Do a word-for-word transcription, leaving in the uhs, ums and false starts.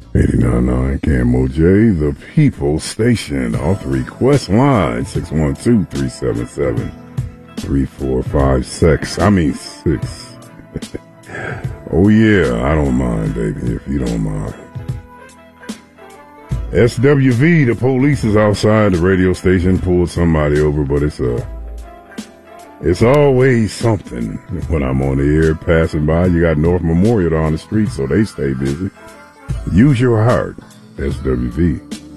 eighty-nine point nine K M O J, the People Station. Off the request line, six one two, three seven seven, three four five six. I mean, six. Oh, yeah, I don't mind, baby, if you don't mind. S W V, the police is outside the radio station, pulled somebody over, but it's a, it's always something when I'm on the air passing by. You got North Memorial down the street, so they stay busy. Use your heart, S W V.